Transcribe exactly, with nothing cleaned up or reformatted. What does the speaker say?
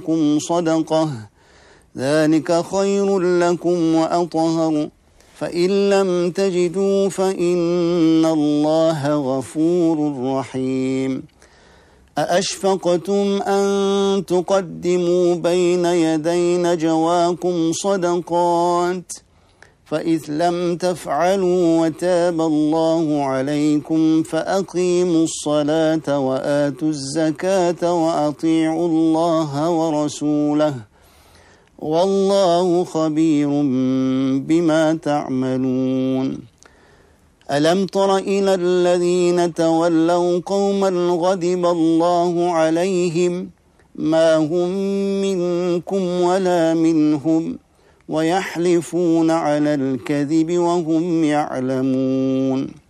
لكم صدقة ذلك خير لكم وأطهر فإن لم تجدوا فإن الله غفور رحيم أأشفقتم أن تقدموا بين يدي نجواكم صدقات فإذ لم تفعلوا وتاب الله عليكم فأقيموا الصلاة وآتوا الزكاة وأطيعوا الله ورسوله والله خبير بما تعملون ألم تر إلى الذين تولوا قوما غضب الله عليهم ما هم منكم ولا منهم ويحلفون على الكذب وهم يعلمون